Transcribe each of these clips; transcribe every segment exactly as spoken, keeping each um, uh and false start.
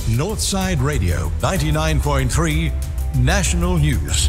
Northside Radio, ninety-nine point three National News.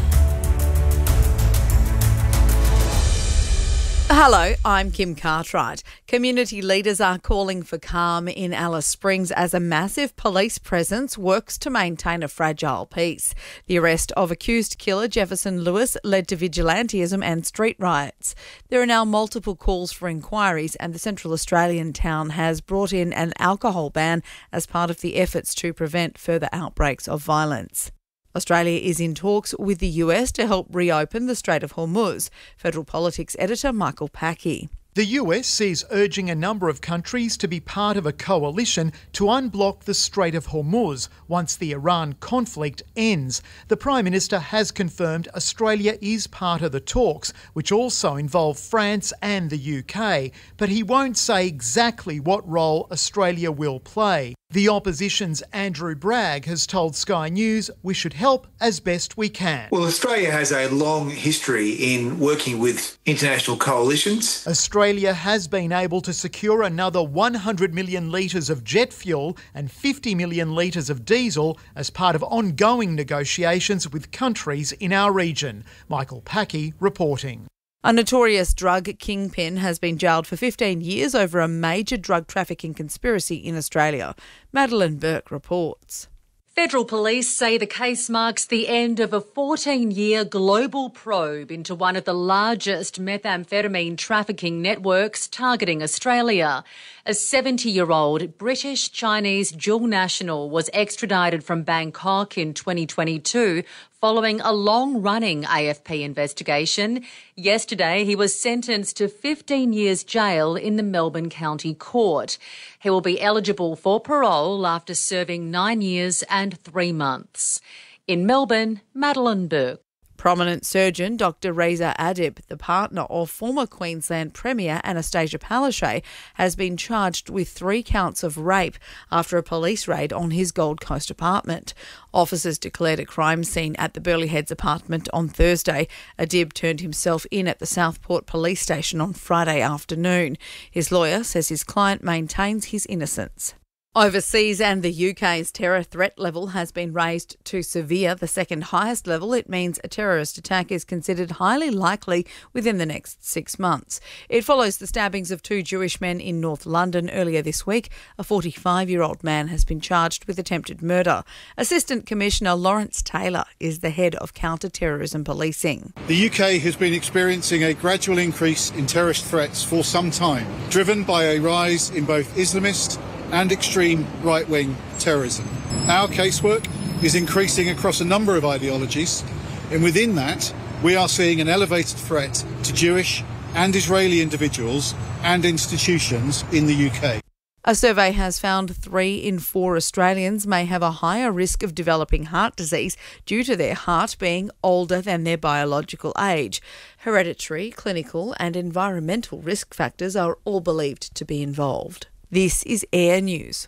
Hello, I'm Kim Cartwright. Community leaders are calling for calm in Alice Springs as a massive police presence works to maintain a fragile peace. The arrest of accused killer Jefferson Lewis led to vigilantism and street riots. There are now multiple calls for inquiries, and the Central Australian town has brought in an alcohol ban as part of the efforts to prevent further outbreaks of violence. Australia is in talks with the U S to help reopen the Strait of Hormuz. Federal Politics editor Michael Packey. The U S is urging a number of countries to be part of a coalition to unblock the Strait of Hormuz once the Iran conflict ends. The Prime Minister has confirmed Australia is part of the talks, which also involve France and the U K, but he won't say exactly what role Australia will play. The opposition's Andrew Bragg has told Sky News we should help as best we can. Well, Australia has a long history in working with international coalitions. Australia has been able to secure another one hundred million litres of jet fuel and fifty million litres of diesel as part of ongoing negotiations with countries in our region. Michael Packey reporting. A notorious drug kingpin has been jailed for fifteen years over a major drug trafficking conspiracy in Australia. Madeline Burke reports. Federal police say the case marks the end of a fourteen-year global probe into one of the largest methamphetamine trafficking networks targeting Australia. A seventy-year-old British-Chinese dual national was extradited from Bangkok in twenty twenty-two following a long-running A F P investigation. Yesterday, he was sentenced to fifteen years jail in the Melbourne County Court. He will be eligible for parole after serving nine years and three months. In Melbourne, Madeline Burke. Prominent surgeon Doctor Reza Adib, the partner of former Queensland Premier Anastasia Palaszczuk, has been charged with three counts of rape after a police raid on his Gold Coast apartment. Officers declared a crime scene at the Burleigh Heads apartment on Thursday. Adib turned himself in at the Southport police station on Friday afternoon. His lawyer says his client maintains his innocence. Overseas, and the U K's terror threat level has been raised to severe, the second highest level. It means a terrorist attack is considered highly likely within the next six months. It follows the stabbings of two Jewish men in North London earlier this week. A forty-five-year-old man has been charged with attempted murder. Assistant Commissioner Lawrence Taylor is the head of counter-terrorism policing. The U K has been experiencing a gradual increase in terrorist threats for some time, driven by a rise in both Islamist and extreme right-wing terrorism. Our casework is increasing across a number of ideologies, and within that, we are seeing an elevated threat to Jewish and Israeli individuals and institutions in the U K. A survey has found three in four Australians may have a higher risk of developing heart disease due to their heart being older than their biological age. Hereditary, clinical and environmental risk factors are all believed to be involved. This is Air News.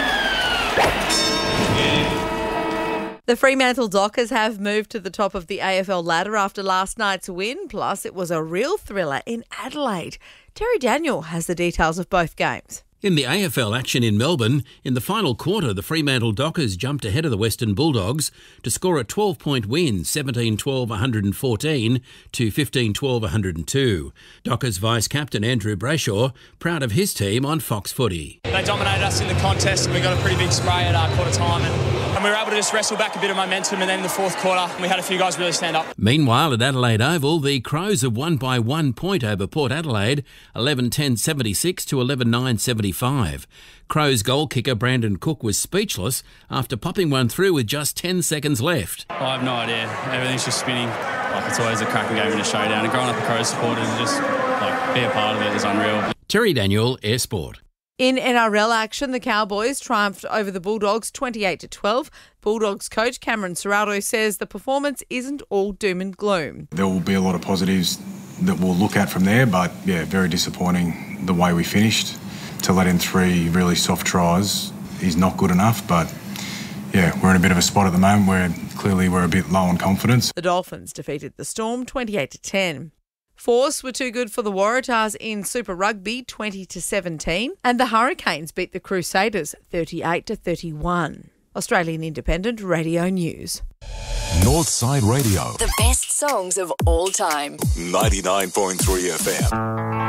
The Fremantle Dockers have moved to the top of the A F L ladder after last night's win. Plus, it was a real thriller in Adelaide. Terry Daniel has the details of both games. In the A F L action in Melbourne, in the final quarter, the Fremantle Dockers jumped ahead of the Western Bulldogs to score a twelve-point win, seventeen twelve one hundred fourteen to fifteen twelve one hundred two. Dockers vice-captain Andrew Brayshaw, proud of his team on Fox Footy. They dominated us in the contest and we got a pretty big spray at our quarter time and, and we were able to just wrestle back a bit of momentum, and then in the fourth quarter we had a few guys really stand up. Meanwhile, at Adelaide Oval, the Crows have won by one point over Port Adelaide, eleven ten seventy-six to eleven nine seventy-five. Crows goal kicker Brandon Cook was speechless after popping one through with just ten seconds left. Oh, I have no idea. Everything's just spinning. Like, it's always a cracking game in a showdown. And growing up a Crows supporter and just like be a part of it is unreal. Terry Daniel, Air Sport. In N R L action, the Cowboys triumphed over the Bulldogs twenty-eight to twelve. Bulldogs coach Cameron Serrato says the performance isn't all doom and gloom. There will be a lot of positives that we'll look at from there, but yeah, very disappointing the way we finished. To let in three really soft tries is not good enough, but yeah, we're in a bit of a spot at the moment where clearly we're a bit low on confidence. The Dolphins defeated the Storm twenty-eight to ten. Force were too good for the Waratahs in Super Rugby twenty to seventeen, and the Hurricanes beat the Crusaders thirty-eight to thirty-one. Australian Independent Radio News. Northside Radio. The best songs of all time. ninety-nine point three F M.